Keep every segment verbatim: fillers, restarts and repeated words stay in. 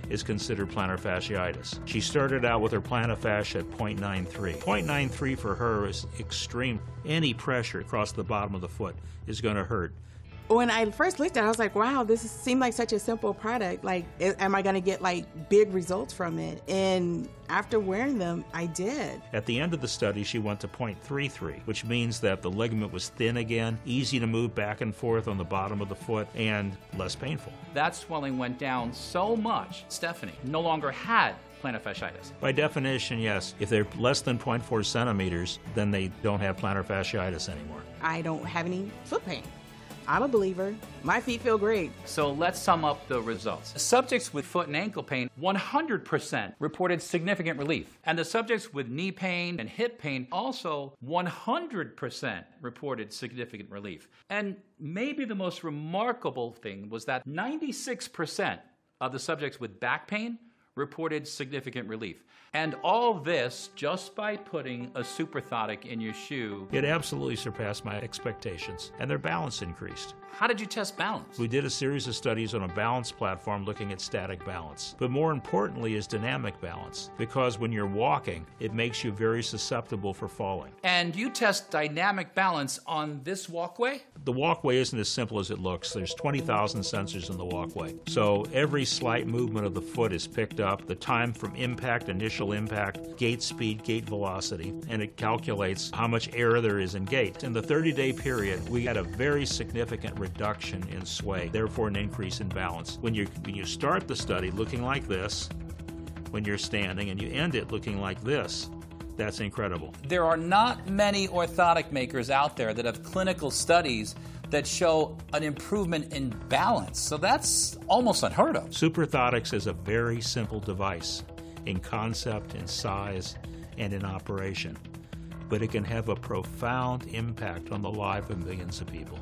is considered plantar fasciitis. She started out with her plantar fascia at point nine three. point nine three for her is extreme. Any pressure across the bottom of the foot is going to hurt. When I first looked at it, I was like, wow, this is, seemed like such a simple product. Like, am I going to get like big results from it? And after wearing them, I did. At the end of the study, she went to point three three, which means that the ligament was thin again, easy to move back and forth on the bottom of the foot, and less painful. That swelling went down so much, Stephanie no longer had plantar fasciitis. By definition, yes. If they're less than zero point four centimeters, then they don't have plantar fasciitis anymore. I don't have any foot pain. I'm a believer. My feet feel great. So let's sum up the results. Subjects with foot and ankle pain, one hundred percent reported significant relief. And the subjects with knee pain and hip pain also one hundred percent reported significant relief. And maybe the most remarkable thing was that ninety-six percent of the subjects with back pain reported significant relief. And all this just by putting a Superthotic in your shoe. It absolutely surpassed my expectations, and their balance increased. How did you test balance? We did a series of studies on a balance platform looking at static balance. But more importantly is dynamic balance, because when you're walking, it makes you very susceptible for falling. And you test dynamic balance on this walkway? The walkway isn't as simple as it looks. There's twenty thousand sensors in the walkway. So every slight movement of the foot is picked up, the time from impact, initial impact, gait speed, gait velocity, and it calculates how much error there is in gait. In the thirty-day period, we had a very significant reduction in sway, therefore an increase in balance. When you when you start the study looking like this, when you're standing, and you end it looking like this, that's incredible. There are not many orthotic makers out there that have clinical studies that show an improvement in balance. So that's almost unheard of. Superthotics is a very simple device in concept, in size, and in operation. But it can have a profound impact on the lives of millions of people.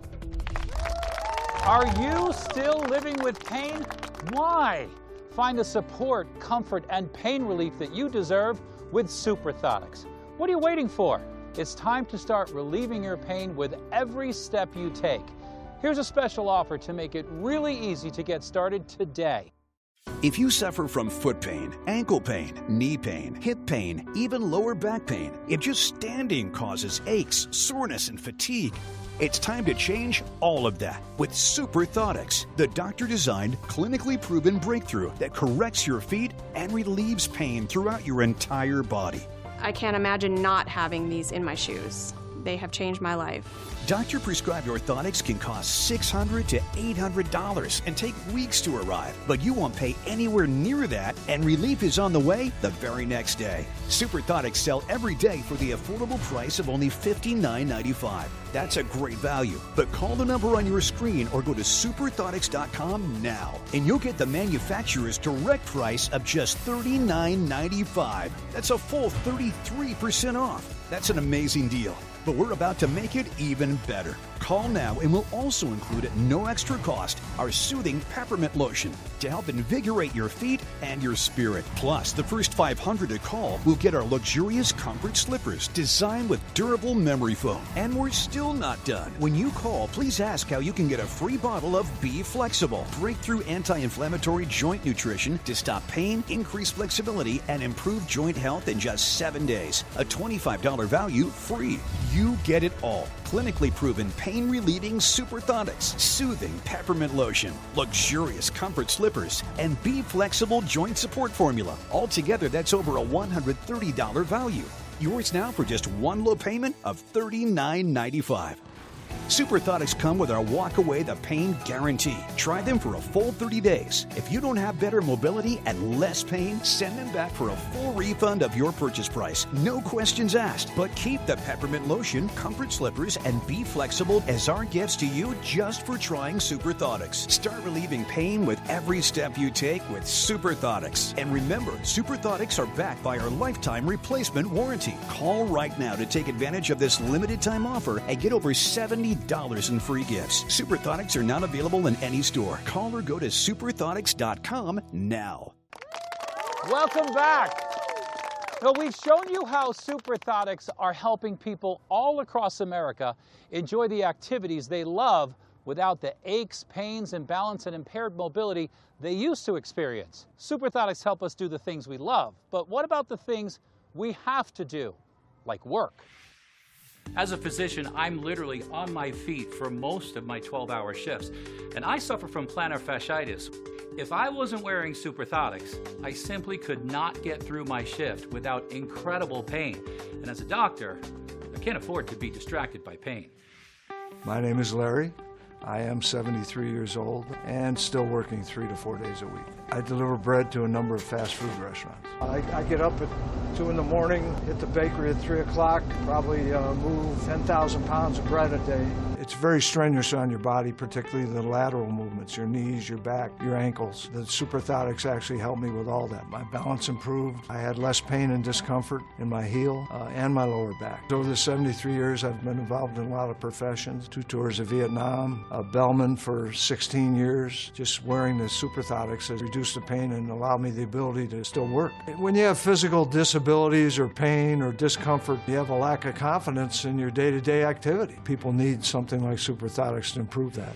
Are you still living with pain? Why? Find the support, comfort, and pain relief that you deserve with Superthotics. What are you waiting for? It's time to start relieving your pain with every step you take. Here's a special offer to make it really easy to get started today. If you suffer from foot pain, ankle pain, knee pain, hip pain, even lower back pain, if just standing causes aches, soreness, and fatigue, it's time to change all of that with Superthotics, the doctor-designed, clinically proven breakthrough that corrects your feet and relieves pain throughout your entire body. I can't imagine not having these in my shoes. They have changed my life. Doctor-prescribed orthotics can cost six hundred dollars to eight hundred dollars and take weeks to arrive, but you won't pay anywhere near that, and relief is on the way the very next day. Superthotics sell every day for the affordable price of only fifty-nine ninety-five. That's a great value, but call the number on your screen or go to superthotics dot com now, and you'll get the manufacturer's direct price of just thirty-nine ninety-five. That's a full thirty-three percent off. That's an amazing deal. But we're about to make it even better. Call now and we'll also include at no extra cost our soothing peppermint lotion to help invigorate your feet and your spirit. Plus, the first five hundred to call will get our luxurious comfort slippers designed with durable memory foam. And we're still not done. When you call, please ask how you can get a free bottle of Be Flexible, breakthrough anti-inflammatory joint nutrition to stop pain, increase flexibility, and improve joint health in just seven days. A twenty-five dollars value free. You get it all. Clinically proven pain-relieving Superthotics, soothing peppermint lotion, luxurious comfort slippers, and Be Flexible joint support formula. Altogether, that's over a one hundred thirty dollars value. Yours now for just one low payment of thirty-nine ninety-five. Superthotics come with our Walk Away the Pain Guarantee. Try them for a full thirty days. If you don't have better mobility and less pain, send them back for a full refund of your purchase price. No questions asked. But keep the peppermint lotion, comfort slippers, and Be Flexible as our gifts to you just for trying Superthotics. Start relieving pain with every step you take with Superthotics. And remember, Superthotics are backed by our lifetime replacement warranty. Call right now to take advantage of this limited time offer and get over seventy dollars in free gifts. Superthotics are not available in any store. Call or go to superthotics dot com now. Welcome back. So we've shown you how Superthotics are helping people all across America enjoy the activities they love without the aches, pains, imbalance, and impaired mobility they used to experience. Superthotics help us do the things we love, but what about the things we have to do, like work? As a physician, I'm literally on my feet for most of my twelve-hour shifts, and I suffer from plantar fasciitis. If I wasn't wearing Superthotics, I simply could not get through my shift without incredible pain. And as a doctor, I can't afford to be distracted by pain. My name is Larry. I am seventy-three years old and still working three to four days a week. I deliver bread to a number of fast food restaurants. I, I get up at two in the morning, hit the bakery at three o'clock, probably uh, move ten thousand pounds of bread a day. It's very strenuous on your body, particularly the lateral movements, your knees, your back, your ankles. The Superthotics actually helped me with all that. My balance improved. I had less pain and discomfort in my heel uh, and my lower back. Over the seventy-three years, I've been involved in a lot of professions. Two tours of Vietnam, a bellman for sixteen years. Just wearing the Superthotics has reduced the pain and allowed me the ability to still work. When you have physical disabilities or pain or discomfort, you have a lack of confidence in your day-to-day activity. People need something like Superthotics to improve that.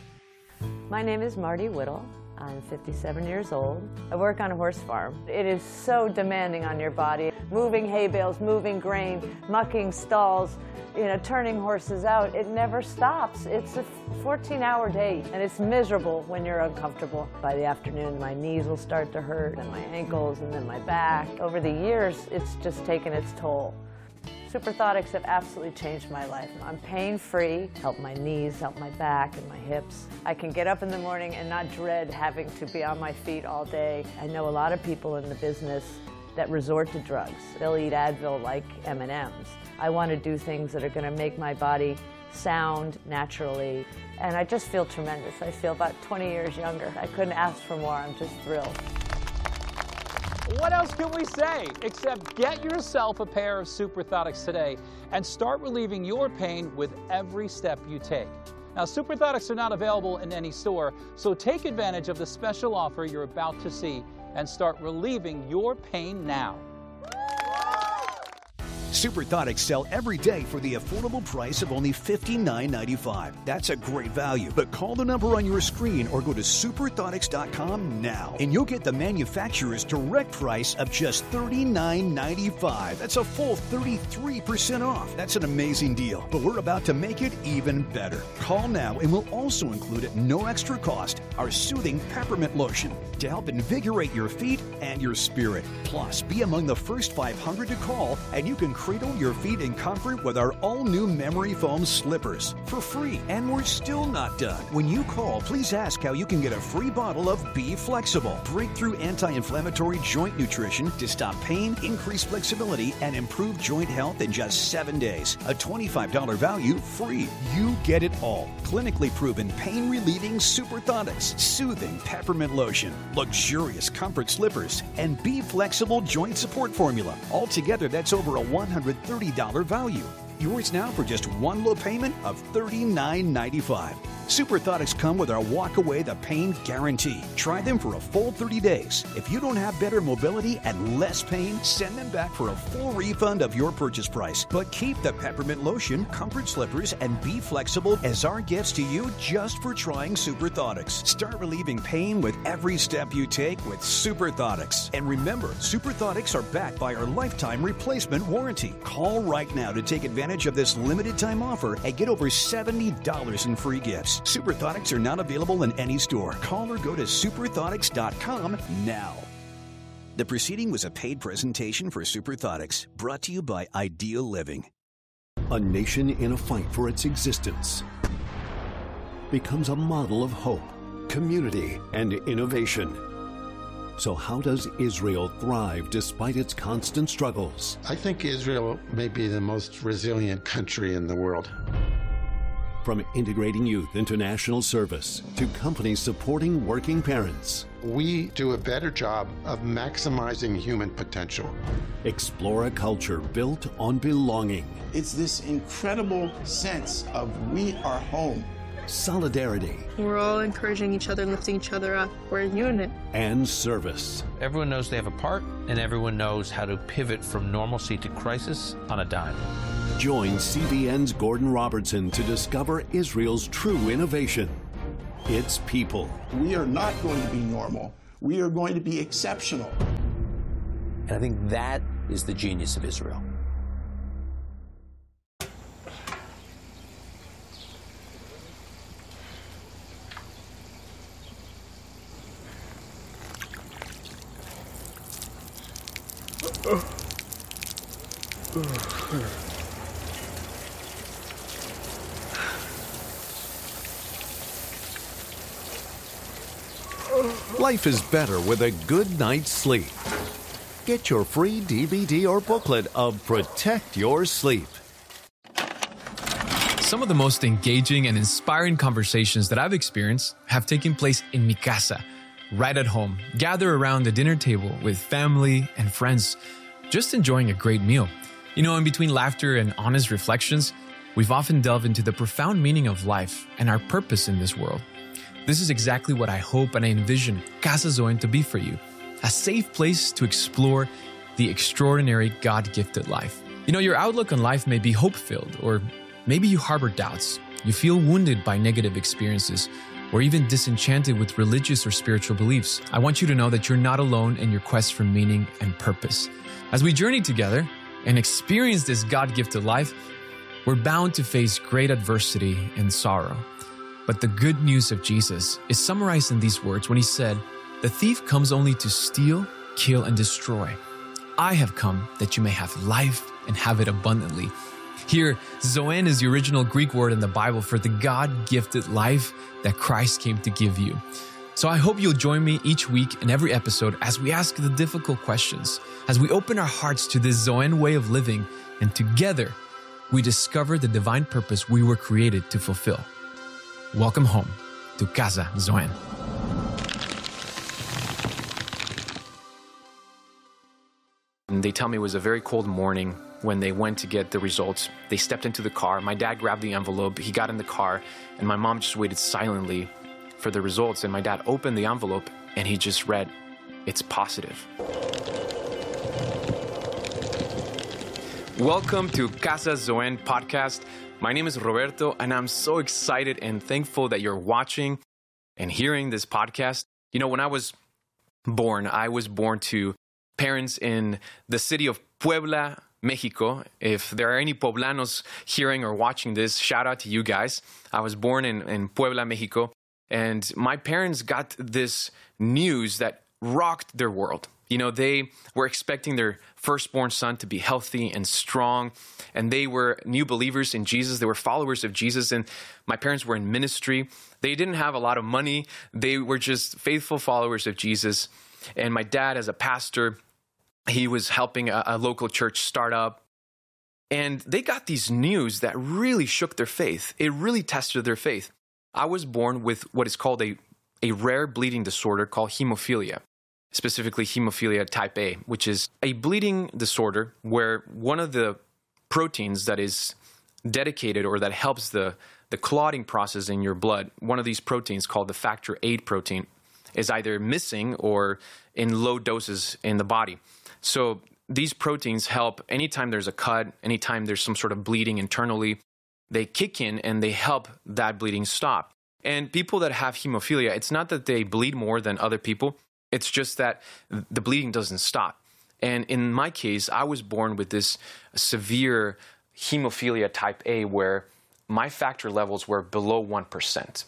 My name is Marty Whittle. I'm fifty-seven years old. I work on a horse farm. It is so demanding on your body. Moving hay bales, moving grain, mucking stalls, you know, turning horses out. It never stops. It's a fourteen hour day, and it's miserable when you're uncomfortable. By the afternoon, my knees will start to hurt, and my ankles, and then my back. Over the years, it's just taken its toll. Superthotics have absolutely changed my life. I'm pain-free, help my knees, help my back and my hips. I can get up in the morning and not dread having to be on my feet all day. I know a lot of people in the business that resort to drugs. They'll eat Advil like M and M's. I want to do things that are going to make my body sound naturally, and I just feel tremendous. I feel about twenty years younger. I couldn't ask for more. I'm just thrilled. What else can we say except get yourself a pair of Superthotics today and start relieving your pain with every step you take. Now, Superthotics are not available in any store, so take advantage of the special offer you're about to see and start relieving your pain now. Superthotics sell every day for the affordable price of only fifty-nine ninety-five. That's a great value. But call the number on your screen or go to superthotics dot com now, and you'll get the manufacturer's direct price of just thirty-nine ninety-five. That's a full thirty-three percent off. That's an amazing deal. But we're about to make it even better. Call now, and we'll also include at no extra cost our soothing peppermint lotion to help invigorate your feet and your spirit. Plus, be among the first five hundred to call, and you can cradle your feet in comfort with our all-new memory foam slippers for free. And we're still not done. When you call, please ask how you can get a free bottle of Be Flexible, breakthrough anti-inflammatory joint nutrition to stop pain, increase flexibility, and improve joint health in just seven days. A twenty-five dollars value free. You get it all. Clinically proven pain-relieving Superthotics, soothing peppermint lotion, luxurious comfort slippers, and Be Flexible joint support formula. Altogether, that's over a one hundred thirty dollars value. Yours now for just one low payment of thirty-nine ninety-five. Superthotics come with our Walk Away the Pain Guarantee. Try them for a full thirty days. If you don't have better mobility and less pain, send them back for a full refund of your purchase price. But keep the peppermint lotion, comfort slippers, and Be Flexible as our gifts to you just for trying Superthotics. Start relieving pain with every step you take with Superthotics. And remember, Superthotics are backed by our lifetime replacement warranty. Call right now to take advantage of this limited time offer and get over seventy dollars in free gifts. Superthotics are not available in any store. Call or go to superthotics dot com now. The proceeding was a paid presentation for Superthotics, brought to you by Ideal Living. A nation in a fight for its existence becomes a model of hope, community, and innovation. So how does Israel thrive despite its constant struggles? I think Israel may be the most resilient country in the world. From integrating youth into national service to companies supporting working parents, we do a better job of maximizing human potential. Explore a culture built on belonging. It's this incredible sense of we are home. Solidarity. We're all encouraging each other, lifting each other up. We're a unit. And service. Everyone knows they have a part, and everyone knows how to pivot from normalcy to crisis on a dime. Join C B N's Gordon Robertson to discover Israel's true innovation. its people. We are not going to be normal. We are going to be exceptional. And I think that is the genius of Israel. Life is better with a good night's sleep. Get your free D V D or booklet of Protect Your Sleep. Some of the most engaging and inspiring conversations that I've experienced have taken place in mi casa, right at home. Gather around the dinner table with family and friends, just enjoying a great meal. You know, in between laughter and honest reflections, we've often delved into the profound meaning of life and our purpose in this world. This is exactly what I hope and I envision Casa Zoen to be for you. A safe place to explore the extraordinary God-gifted life. You know, your outlook on life may be hope-filled, or maybe you harbor doubts. You feel wounded by negative experiences, or even disenchanted with religious or spiritual beliefs. I want you to know that you're not alone in your quest for meaning and purpose. As we journey together and experience this God-gifted life, we're bound to face great adversity and sorrow. But the good news of Jesus is summarized in these words when he said, "The thief comes only to steal, kill, and destroy. I have come that you may have life and have it abundantly." Here, Zoen is the original Greek word in the Bible for the God-gifted life that Christ came to give you. So I hope you'll join me each week in every episode as we ask the difficult questions, as we open our hearts to this Zoen way of living, and together we discover the divine purpose we were created to fulfill. Welcome home to Casa Zoen. They tell me it was a very cold morning when they went to get the results. They stepped into the car. My dad grabbed the envelope. He got in the car, and my mom just waited silently for the results. And my dad opened the envelope, and he just read, "It's positive." Welcome to Casa Zoen podcast. My name is Roberto, and I'm so excited and thankful that you're watching and hearing this podcast. You know, when I was born, I was born to parents in the city of Puebla, Mexico. If there are any Poblanos hearing or watching this, shout out to you guys. I was born in, in Puebla, Mexico, and my parents got this news that rocked their world. You know, they were expecting their firstborn son to be healthy and strong, and they were new believers in Jesus. They were followers of Jesus, and my parents were in ministry. They didn't have a lot of money. They were just faithful followers of Jesus. And my dad, as a pastor, he was helping a, a local church start up. And they got these news that really shook their faith. It really tested their faith. I was born with what is called a, a rare bleeding disorder called hemophilia. Specifically hemophilia type A, which is a bleeding disorder where one of the proteins that is dedicated or that helps the, the clotting process in your blood, one of these proteins called the factor eight protein, is either missing or in low doses in the body. So these proteins help anytime there's a cut, anytime there's some sort of bleeding internally, they kick in and they help that bleeding stop. And people that have hemophilia, it's not that they bleed more than other people. It's just that the bleeding doesn't stop. And in my case, I was born with this severe hemophilia type A where my factor levels were below one percent.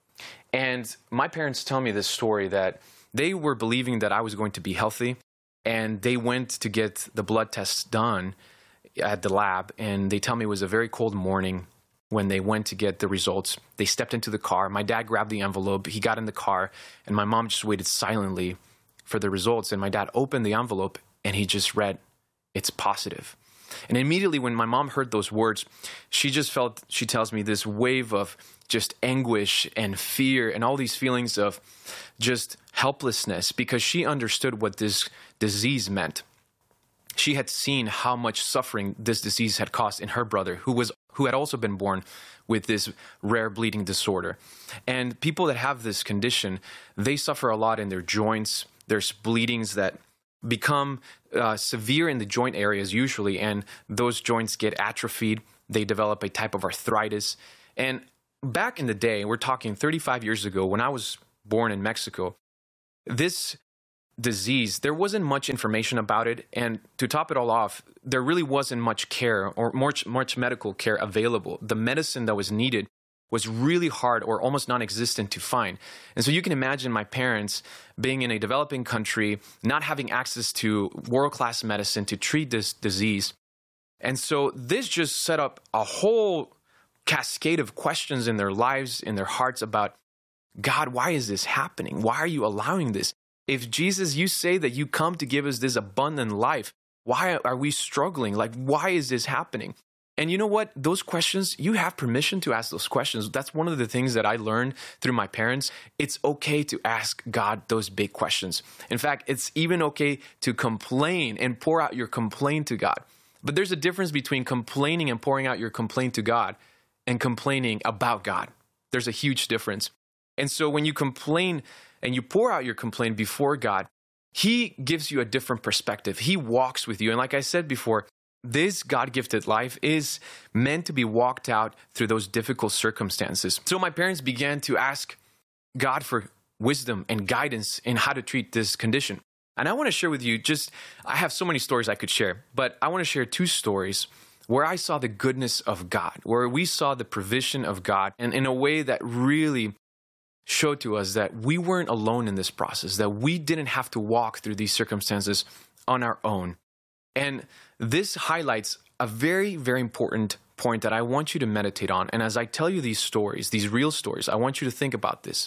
And my parents tell me this story that they were believing that I was going to be healthy, and they went to get the blood tests done at the lab, and they tell me it was a very cold morning when they went to get the results. They stepped into the car. My dad grabbed the envelope. He got in the car, and my mom just waited silently for the results. And my dad opened the envelope, and he just read, "It's positive." And immediately when my mom heard those words, she just felt, she tells me, this wave of just anguish and fear and all these feelings of just helplessness, because she understood what this disease meant. She had seen how much suffering this disease had caused in her brother, who was who had also been born with this rare bleeding disorder. And people that have this condition, they suffer a lot in their joints. There's bleedings that become uh, severe in the joint areas usually, and those joints get atrophied. They develop a type of arthritis. And back in the day, we're talking thirty-five years ago, when I was born in Mexico, this disease, there wasn't much information about it. And to top it all off, there really wasn't much care or much, much medical care available. The medicine that was needed was really hard or almost non-existent to find. And so you can imagine my parents being in a developing country, not having access to world-class medicine to treat this disease. And so this just set up a whole cascade of questions in their lives, in their hearts about, God, why is this happening? Why are you allowing this? If Jesus, you say that you come to give us this abundant life, why are we struggling? Like, why is this happening? And you know what? Those questions, you have permission to ask those questions. That's one of the things that I learned through my parents. It's okay to ask God those big questions. In fact, it's even okay to complain and pour out your complaint to God. But there's a difference between complaining and pouring out your complaint to God and complaining about God. There's a huge difference. And so when you complain and you pour out your complaint before God, He gives you a different perspective. He walks with you. And like I said before, this God-gifted life is meant to be walked out through those difficult circumstances. So my parents began to ask God for wisdom and guidance in how to treat this condition. And I want to share with you just, I have so many stories I could share, but I want to share two stories where I saw the goodness of God, where we saw the provision of God, and in a way that really showed to us that we weren't alone in this process, that we didn't have to walk through these circumstances on our own. And this highlights a very, very important point that I want you to meditate on. And as I tell you these stories, these real stories, I want you to think about this.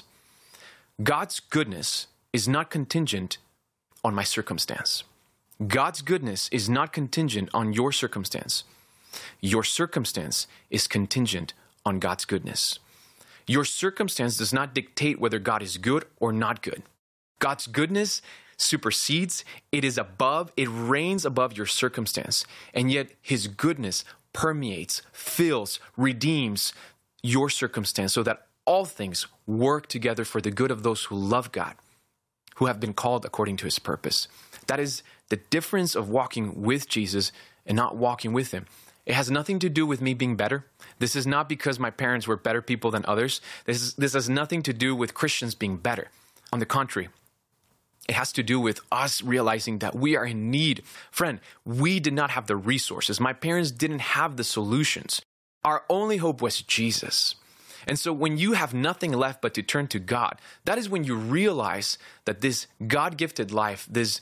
God's goodness is not contingent on my circumstance. God's goodness is not contingent on your circumstance. Your circumstance is contingent on God's goodness. Your circumstance does not dictate whether God is good or not good. God's goodness supersedes, it is above, it reigns above your circumstance. And yet His goodness permeates, fills, redeems your circumstance so that all things work together for the good of those who love God, who have been called according to His purpose. That is the difference of walking with Jesus and not walking with Him. It has nothing to do with me being better. This is not because my parents were better people than others. This is, this has nothing to do with Christians being better. On the contrary, it has to do with us realizing that we are in need. Friend, we did not have the resources. My parents didn't have the solutions. Our only hope was Jesus. And so when you have nothing left but to turn to God, that is when you realize that this God-gifted life, this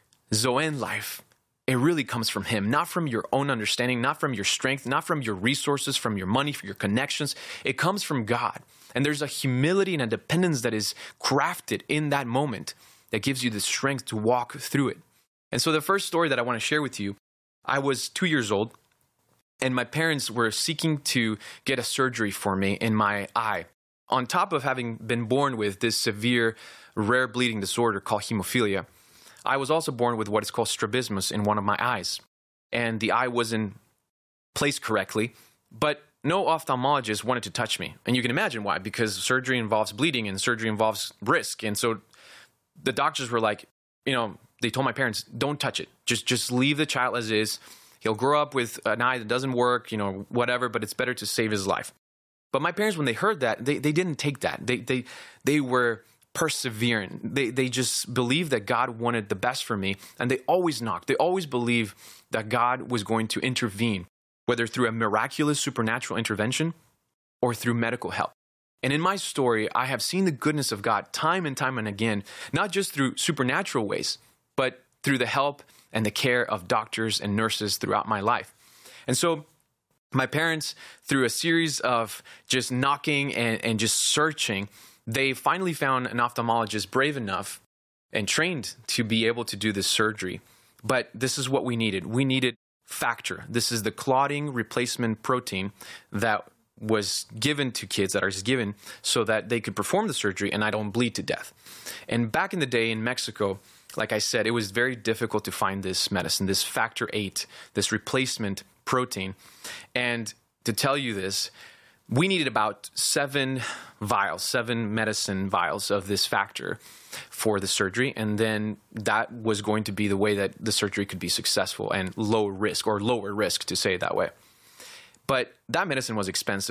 Zoen life, it really comes from Him, not from your own understanding, not from your strength, not from your resources, from your money, from your connections. It comes from God. And there's a humility and a dependence that is crafted in that moment that gives you the strength to walk through it. And so the first story that I want to share with you, I was two years old, and my parents were seeking to get a surgery for me in my eye. On top of having been born with this severe, rare bleeding disorder called hemophilia, I was also born with what is called strabismus in one of my eyes. And the eye wasn't placed correctly, but no ophthalmologist wanted to touch me. And you can imagine why, because surgery involves bleeding and surgery involves risk. And so the doctors were like, you know, they told my parents, don't touch it. Just just leave the child as is. He'll grow up with an eye that doesn't work, you know, whatever, but it's better to save his life. But my parents, when they heard that, they, they didn't take that. They they they were persevering. They they just believed that God wanted the best for me, and they always knocked. They always believed that God was going to intervene, whether through a miraculous supernatural intervention or through medical help. And in my story, I have seen the goodness of God time and time and again, not just through supernatural ways, but through the help and the care of doctors and nurses throughout my life. And so my parents, through a series of just knocking and, and just searching, they finally found an ophthalmologist brave enough and trained to be able to do this surgery. But this is what we needed. We needed factor. This is the clotting replacement protein that was given to kids, that are given so that they could perform the surgery and I don't bleed to death. And back in the day in Mexico, like I said, it was very difficult to find this medicine, this factor eight, this replacement protein. And to tell you this, we needed about seven vials, seven medicine vials of this factor for the surgery. And then that was going to be the way that the surgery could be successful and low risk, or lower risk to say it that way. But that medicine was expensive.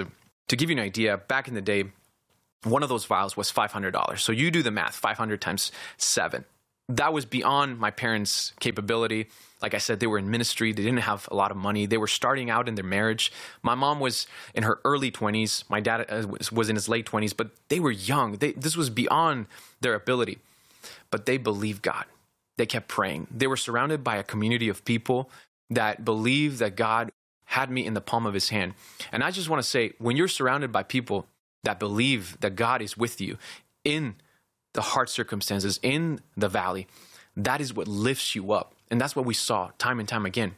To give you an idea, back in the day, one of those vials was five hundred dollars. So you do the math, five hundred times seven. That was beyond my parents' capability. Like I said, they were in ministry. They didn't have a lot of money. They were starting out in their marriage. My mom was in her early twenties. My dad was in his late twenties, but they were young. They, this was beyond their ability. But they believed God. They kept praying. They were surrounded by a community of people that believed that God had me in the palm of his hand. And I just want to say, when you're surrounded by people that believe that God is with you in the hard circumstances, in the valley, that is what lifts you up. And that's what we saw time and time again.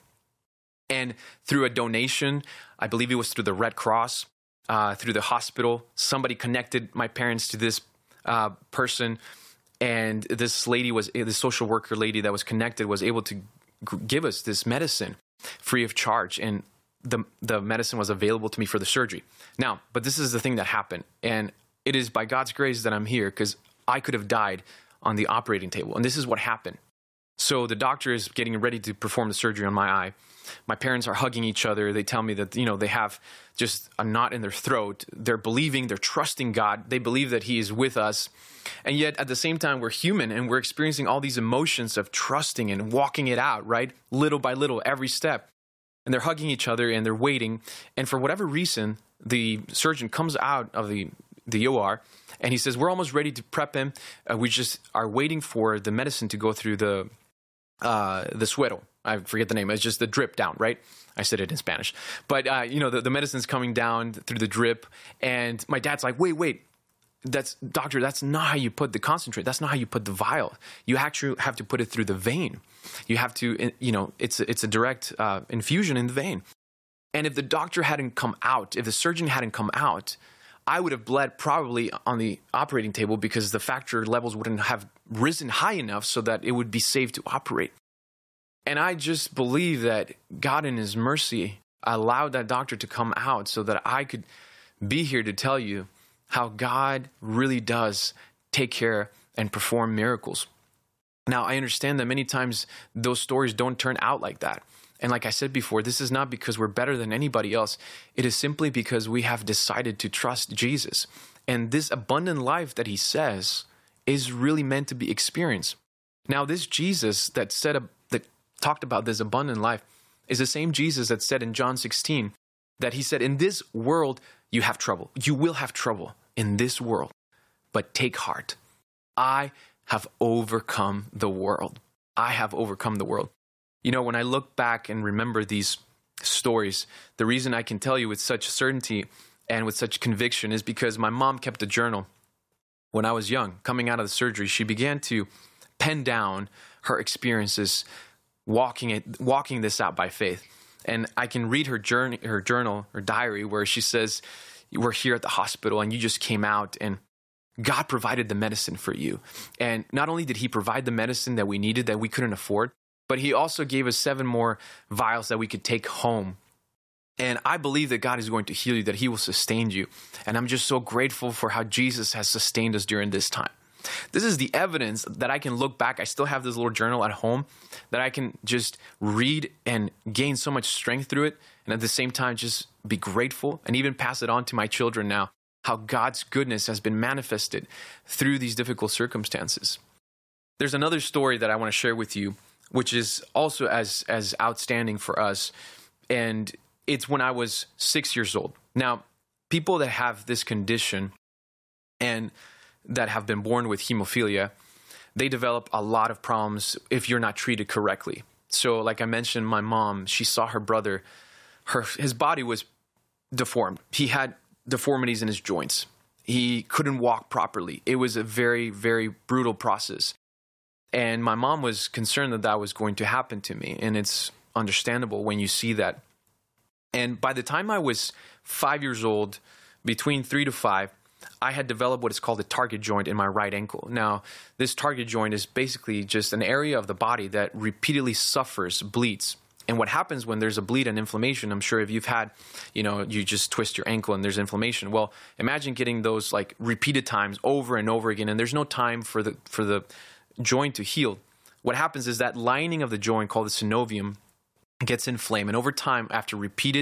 And through a donation, I believe it was through the Red Cross, uh, through the hospital, somebody connected my parents to this uh, person. And this lady was, the social worker lady that was connected was able to g- give us this medicine free of charge. And the the medicine was available to me for the surgery. Now, but this is the thing that happened. And it is by God's grace that I'm here, because I could have died on the operating table. And this is what happened. So the doctor is getting ready to perform the surgery on my eye. My parents are hugging each other. They tell me that, you know, they have just a knot in their throat. They're believing, they're trusting God. They believe that he is with us. And yet at the same time, we're human and we're experiencing all these emotions of trusting and walking it out, right? Little by little, every step. And they're hugging each other and they're waiting. And for whatever reason, the surgeon comes out of the, the O R and he says, we're almost ready to prep him. Uh, we just are waiting for the medicine to go through the uh, the suero. I forget the name. It's just the drip down, right? I said it in Spanish. But, uh, you know, the, the medicine's coming down through the drip. And my dad's like, wait, wait. That's doctor, that's not how you put the concentrate. That's not how you put the vial. You actually have to put it through the vein. You have to, you know, it's a, it's a direct uh, infusion in the vein. And if the doctor hadn't come out, if the surgeon hadn't come out, I would have bled probably on the operating table because the factor levels wouldn't have risen high enough so that it would be safe to operate. And I just believe that God in his mercy allowed that doctor to come out so that I could be here to tell you how God really does take care and perform miracles. Now, I understand that many times those stories don't turn out like that. And like I said before, this is not because we're better than anybody else. It is simply because we have decided to trust Jesus. And this abundant life that he says is really meant to be experienced. Now, this Jesus that said that talked about this abundant life is the same Jesus that said in John sixteen that he said, in this world, you have trouble. You will have trouble in this world, but take heart. I have overcome the world. I have overcome the world. You know, when I look back and remember these stories, the reason I can tell you with such certainty and with such conviction is because my mom kept a journal. When I was young, coming out of the surgery, she began to pen down her experiences walking it, walking this out by faith. And I can read her journey, her journal, her diary, where she says, we're here at the hospital and you just came out and God provided the medicine for you. And not only did he provide the medicine that we needed, that we couldn't afford, but he also gave us seven more vials that we could take home. And I believe that God is going to heal you, that he will sustain you. And I'm just so grateful for how Jesus has sustained us during this time. This is the evidence that I can look back. I still have this little journal at home that I can just read and gain so much strength through it. And at the same time, just be grateful and even pass it on to my children now, how God's goodness has been manifested through these difficult circumstances. There's another story that I want to share with you, which is also as, as outstanding for us. And it's when I was six years old. Now, people that have this condition and that have been born with hemophilia, they develop a lot of problems if you're not treated correctly. So like I mentioned, my mom, she saw her brother, her his body was deformed. He had deformities in his joints. He couldn't walk properly. It was a very, very brutal process. And my mom was concerned that that was going to happen to me. And it's understandable when you see that. And by the time I was five years old, between three to five, I had developed what is called a target joint in my right ankle. Now, this target joint is basically just an area of the body that repeatedly suffers, bleeds. And what happens when there's a bleed and inflammation, I'm sure if you've had, you know, you just twist your ankle and there's inflammation. Well, imagine getting those like repeated times over and over again, and there's no time for the for the joint to heal. What happens is that lining of the joint called the synovium gets inflamed. And over time, after repeated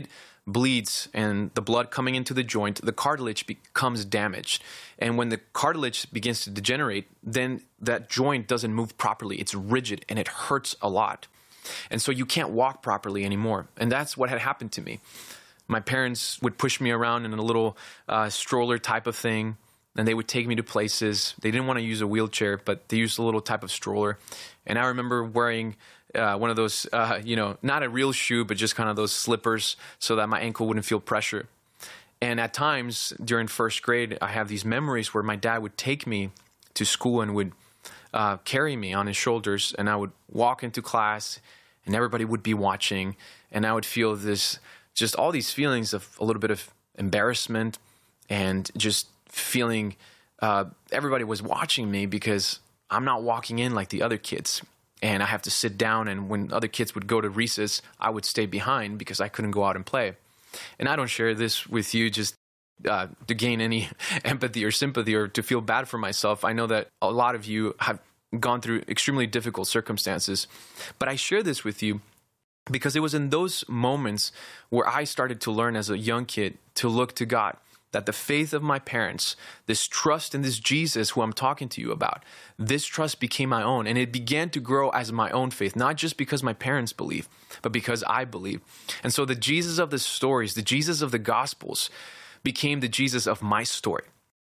bleeds and the blood coming into the joint, the cartilage becomes damaged. And when the cartilage begins to degenerate, then that joint doesn't move properly. It's rigid and it hurts a lot. And so you can't walk properly anymore. And that's what had happened to me. My parents would push me around in a little uh, stroller type of thing, and they would take me to places. They didn't want to use a wheelchair, but they used a little type of stroller. And I remember wearing uh, one of those, uh, you know, not a real shoe, but just kind of those slippers so that my ankle wouldn't feel pressure. And at times during first grade, I have these memories where my dad would take me to school and would uh, carry me on his shoulders, and I would walk into class, and everybody would be watching, and I would feel this, just all these feelings of a little bit of embarrassment and just feeling uh, everybody was watching me because I'm not walking in like the other kids. And I have to sit down, and when other kids would go to recess, I would stay behind because I couldn't go out and play. And I don't share this with you just uh, to gain any empathy or sympathy or to feel bad for myself. I know that a lot of you have gone through extremely difficult circumstances. But I share this with you because it was in those moments where I started to learn as a young kid to look to God, that the faith of my parents, this trust in this Jesus who I'm talking to you about, this trust became my own, and it began to grow as my own faith, not just because my parents believe, but because I believe. And so the Jesus of the stories, the Jesus of the Gospels, became the Jesus of my story.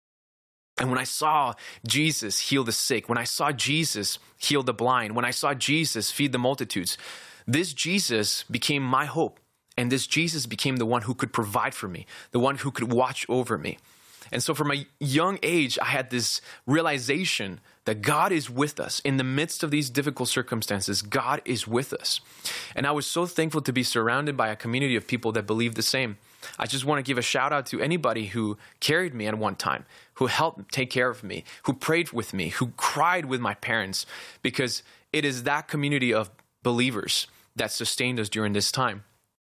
And when I saw Jesus heal the sick, when I saw Jesus heal the blind, when I saw Jesus feed the multitudes, this Jesus became my hope. And this Jesus became the one who could provide for me, the one who could watch over me. And so from a young age, I had this realization that God is with us. In the midst of these difficult circumstances, God is with us. And I was so thankful to be surrounded by a community of people that believe the same. I just want to give a shout out to anybody who carried me at one time, who helped take care of me, who prayed with me, who cried with my parents, because it is that community of believers that sustained us during this time.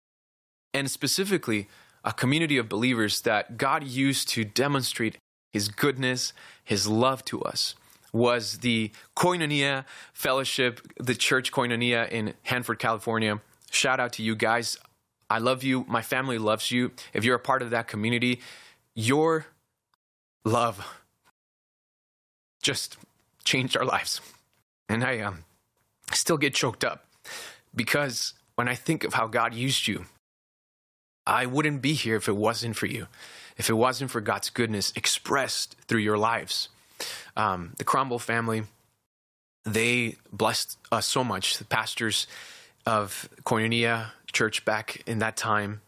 And specifically, a community of believers that God used to demonstrate his goodness, his love to us, was the Koinonia Fellowship, the church Koinonia in Hanford, California. Shout out to you guys. I love you. My family loves you. If you're a part of that community, your love just changed our lives. And I um, still get choked up because when I think of how God used you, I wouldn't be here if it wasn't for you, if it wasn't for God's goodness expressed through your lives. Um, the Cromwell family, they blessed us so much. The pastors of Koinonia Church back in that time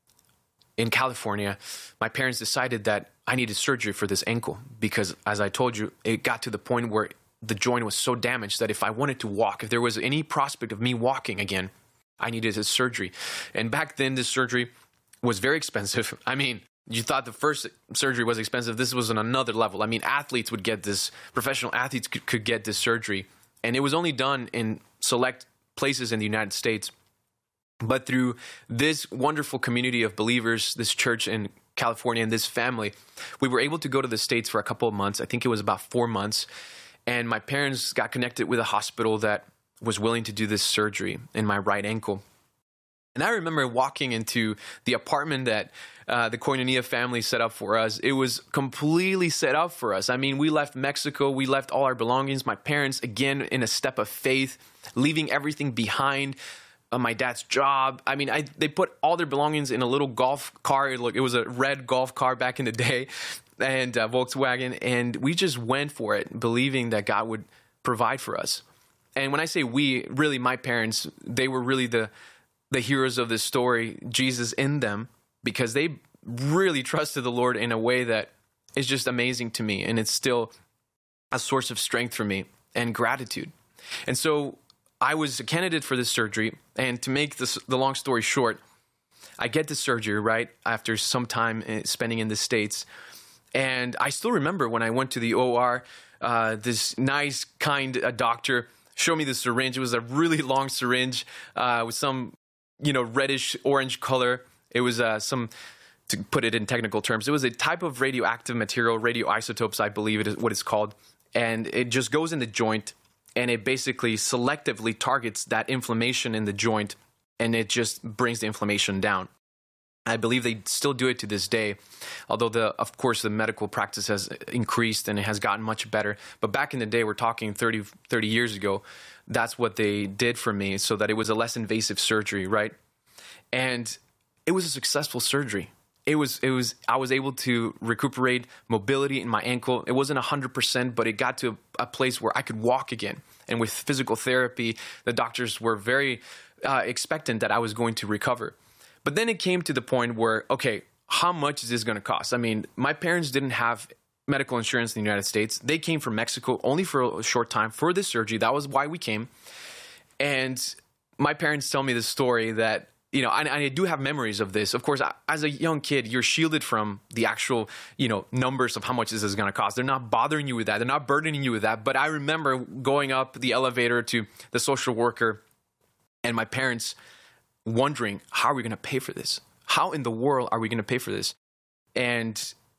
in California, my parents decided that I needed surgery for this ankle because, as I told you, it got to the point where the joint was so damaged that if I wanted to walk, if there was any prospect of me walking again, I needed this surgery. And back then, this surgery was very expensive. I mean, you thought the first surgery was expensive. This was on another level. I mean, athletes would get this, professional athletes could, could get this surgery. And it was only done in select places in the United States. But through this wonderful community of believers, this church in California and this family, we were able to go to the States for a couple of months. I think it was about four months. And my parents got connected with a hospital that was willing to do this surgery in my right ankle. And I remember walking into the apartment that uh, the Koinonia family set up for us. It was completely set up for us. I mean, we left Mexico. We left all our belongings. My parents, again, in a step of faith, leaving everything behind, uh, my dad's job. I mean, I, they put all their belongings in a little golf car. It, look, it was a red golf car back in the day, and uh, Volkswagen. And we just went for it, believing that God would provide for us. And when I say we, really my parents, they were really the the heroes of this story, Jesus in them, because they really trusted the Lord in a way that is just amazing to me. And it's still a source of strength for me and gratitude. And so I was a candidate for this surgery. And to make this, the long story short, I get the surgery, right, after some time spending in the States. And I still remember when I went to the O R, uh, this nice, kind uh, doctor showed me the syringe. It was a really long syringe uh, with some, you know, reddish orange color. It was uh, some, to put it in technical terms, it was a type of radioactive material, radioisotopes, I believe it is what it's called. And it just goes in the joint, and it basically selectively targets that inflammation in the joint, and it just brings the inflammation down. I believe they still do it to this day, although, the, of course, the medical practice has increased and it has gotten much better. But back in the day, we're talking thirty, thirty years ago, that's what they did for me, so that it was a less invasive surgery, right? And it was a successful surgery. It was, it was, I was able to recuperate mobility in my ankle. It wasn't one hundred percent, but it got to a place where I could walk again. And with physical therapy, the doctors were very uh, expectant that I was going to recover. But then it came to the point where, okay, how much is this going to cost? I mean, my parents didn't have medical insurance in the United States. They came from Mexico only for a short time for this surgery. That was why we came. And my parents tell me this story that, you know, and I do have memories of this. Of course, as a young kid, you're shielded from the actual, you know, numbers of how much this is going to cost. They're not bothering you with that. They're not burdening you with that. But I remember going up the elevator to the social worker and my parents wondering, how are we going to pay for this? How in the world are we going to pay for this? And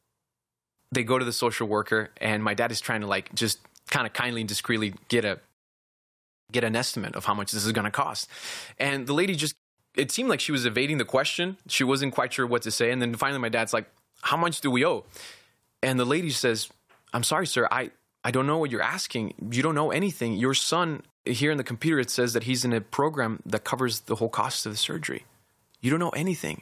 they go to the social worker, and my dad is trying to like just kind of kindly and discreetly get a get an estimate of how much this is going to cost. And the lady just, it seemed like she was evading the question. She wasn't quite sure what to say. And then finally my dad's like, how much do we owe? And the lady says, I'm sorry, sir, I, I don't know what you're asking. You don't know anything. Your son, here in the computer, it says that he's in a program that covers the whole cost of the surgery. You don't know anything.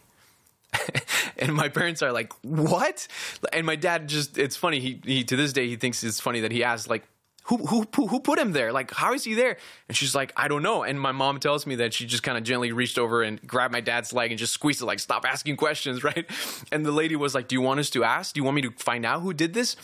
And my parents are like, what? And my dad just, it's funny. He, he to this day, he thinks it's funny that he asked, like, who, who, who, who put him there? Like, how is he there? And she's like, I don't know. And my mom tells me that she just kind of gently reached over and grabbed my dad's leg and just squeezed it, like, stop asking questions, right? And the lady was like, do you want us to ask? Do you want me to find out who did this?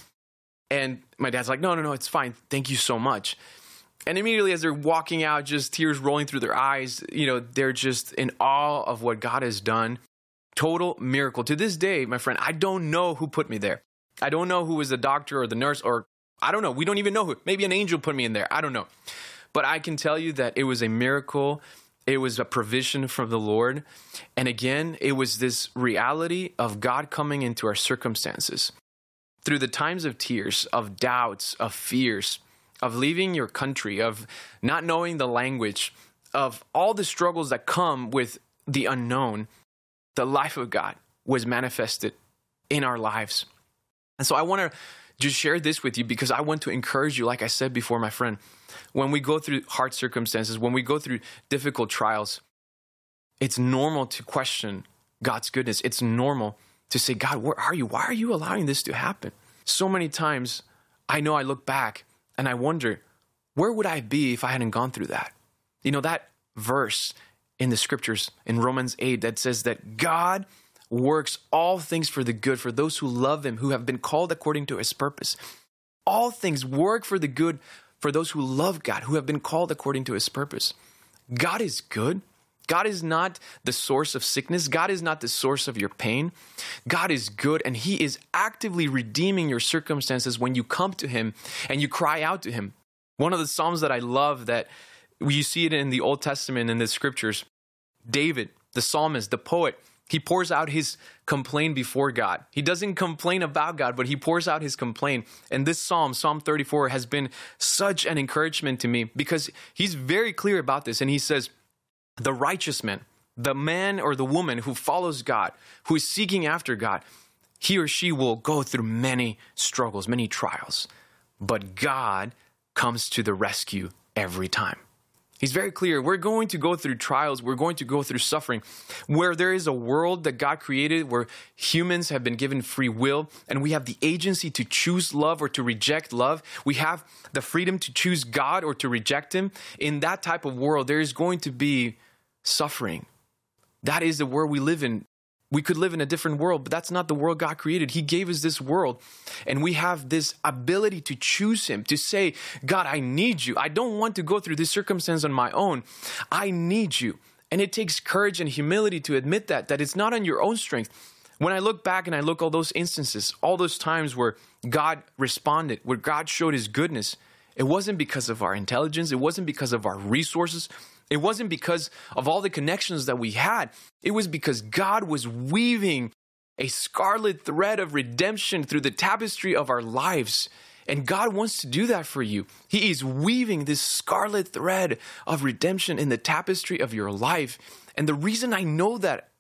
And my dad's like, no, no, no, it's fine. Thank you so much. And immediately as they're walking out, just tears rolling through their eyes, you know, they're just in awe of what God has done. Total miracle. To this day, my friend, I don't know who put me there. I don't know who was the doctor or the nurse, or I don't know. We don't even know who. Maybe an angel put me in there. I don't know. But I can tell you that it was a miracle. It was a provision from the Lord. And again, it was this reality of God coming into our circumstances. Through the times of tears, of doubts, of fears, of leaving your country, of not knowing the language, of all the struggles that come with the unknown, the life of God was manifested in our lives. And so I want to just share this with you because I want to encourage you, like I said before, my friend, when we go through hard circumstances, when we go through difficult trials, it's normal to question God's goodness. It's normal to say, God, where are you? Why are you allowing this to happen? So many times, I know I look back and I wonder, where would I be if I hadn't gone through that? You know, that verse in the scriptures in Romans eight that says that God works all things for the good for those who love him, who have been called according to his purpose. All things work for the good for those who love God, who have been called according to his purpose. God is good. God is not the source of sickness. God is not the source of your pain. God is good, and he is actively redeeming your circumstances when you come to him and you cry out to him. One of the Psalms that I love, that you see it in the Old Testament in the scriptures, David, the psalmist, the poet, he pours out his complaint before God. He doesn't complain about God, but he pours out his complaint. And this psalm, Psalm thirty-four, has been such an encouragement to me because he's very clear about this. And he says, the righteous man, the man or the woman who follows God, who is seeking after God, he or she will go through many struggles, many trials. But God comes to the rescue every time. He's very clear. We're going to go through trials. We're going to go through suffering. Where there is a world that God created, where humans have been given free will, and we have the agency to choose love or to reject love. We have the freedom to choose God or to reject him. In that type of world, there is going to be suffering. That is the world we live in. We could live in a different world, but that's not the world God created. He gave us this world, and we have this ability to choose him, to say, God, I need you. I don't want to go through this circumstance on my own. I need you. And it takes courage and humility to admit that, that it's not on your own strength. When I look back and I look all those instances, all those times where God responded, where God showed his goodness, it wasn't because of our intelligence. It wasn't because of our resources. It wasn't because of all the connections that we had. It was because God was weaving a scarlet thread of redemption through the tapestry of our lives. And God wants to do that for you. He is weaving this scarlet thread of redemption in the tapestry of your life. And the reason I know that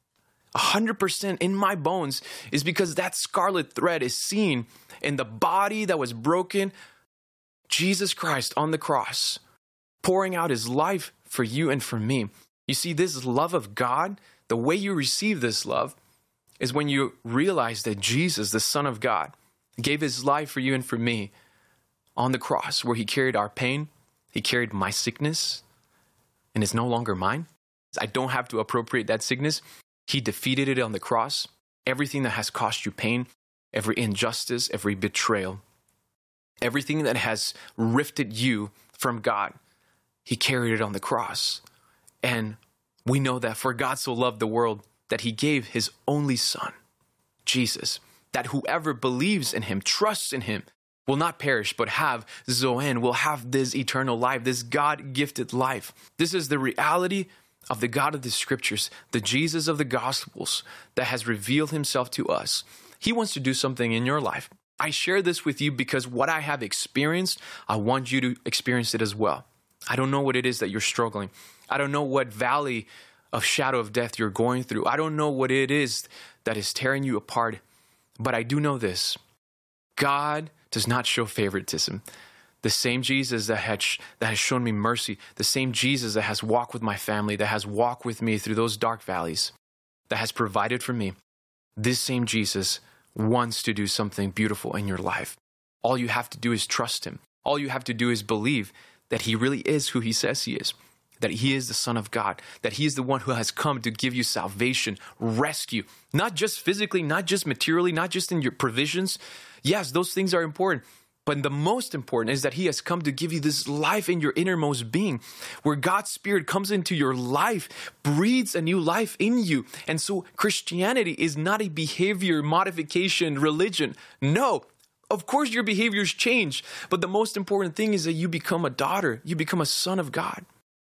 one hundred percent in my bones is because that scarlet thread is seen in the body that was broken, Jesus Christ on the cross, pouring out his life for you and for me. You see, this love of God, the way you receive this love is when you realize that Jesus, the Son of God, gave his life for you and for me on the cross, where he carried our pain, he carried my sickness, and it's no longer mine. I don't have to appropriate that sickness. He defeated it on the cross. Everything that has caused you pain, every injustice, every betrayal, everything that has rifted you from God, he carried it on the cross. And we know that for God so loved the world that he gave his only Son, Jesus, that whoever believes in him, trusts in him, will not perish, but have Zoen, will have this eternal life, this God-gifted life. This is the reality of the God of the Scriptures, the Jesus of the Gospels that has revealed himself to us. He wants to do something in your life. I share this with you because what I have experienced, I want you to experience it as well. I don't know what it is that you're struggling. I don't know what valley of shadow of death you're going through. I don't know what it is that is tearing you apart. But I do know this. God does not show favoritism. The same Jesus that, had sh- that has shown me mercy, the same Jesus that has walked with my family, that has walked with me through those dark valleys, that has provided for me, this same Jesus wants to do something beautiful in your life. All you have to do is trust him. All you have to do is believe that he really is who he says he is, that he is the Son of God, that he is the one who has come to give you salvation, rescue, not just physically, not just materially, not just in your provisions. Yes, those things are important. But the most important is that he has come to give you this life in your innermost being, where God's Spirit comes into your life, breathes a new life in you. And so Christianity is not a behavior modification religion. No, of course your behaviors change. But the most important thing is that you become a daughter. You become a son of God.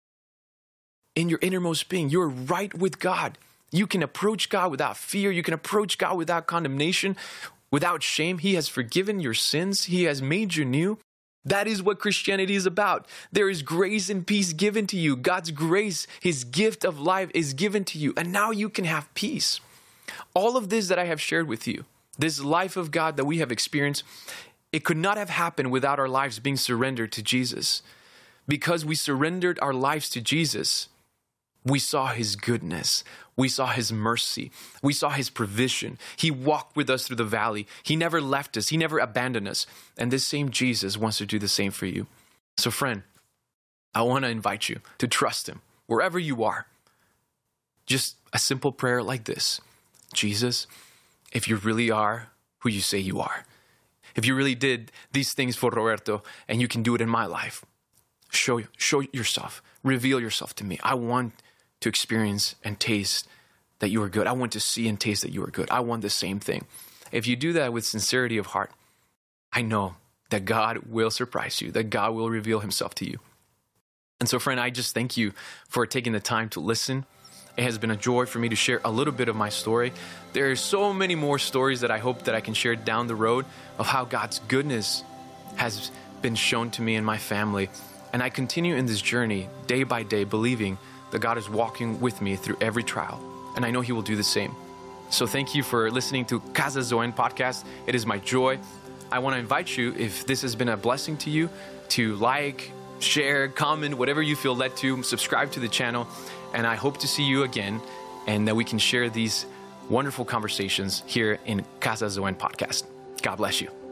In your innermost being, you're right with God. You can approach God without fear. You can approach God without condemnation, without shame. He has forgiven your sins. He has made you new. That is what Christianity is about. There is grace and peace given to you. God's grace, his gift of life is given to you. And now you can have peace. All of this that I have shared with you, this life of God that we have experienced, it could not have happened without our lives being surrendered to Jesus. Because we surrendered our lives to Jesus, we saw his goodness. We saw his mercy. We saw his provision. He walked with us through the valley. He never left us. He never abandoned us. And this same Jesus wants to do the same for you. So friend, I want to invite you to trust him wherever you are. Just a simple prayer like this. Jesus, if you really are who you say you are, if you really did these things for Roberto and you can do it in my life, show, show yourself, reveal yourself to me. I want to experience and taste that you are good. I want to see and taste that you are good. I want the same thing. If you do that with sincerity of heart, I know that God will surprise you, that God will reveal himself to you. And so, friend, I just thank you for taking the time to listen. It has been a joy for me to share a little bit of my story. There are so many more stories that I hope that I can share down the road of how God's goodness has been shown to me and my family. And I continue in this journey day by day, believing that God is walking with me through every trial. And I know he will do the same. So thank you for listening to Casa Zoen podcast. It is my joy. I want to invite you, if this has been a blessing to you, to like, share, comment, whatever you feel led to, subscribe to the channel. And I hope to see you again and that we can share these wonderful conversations here in Casa Zoen podcast. God bless you.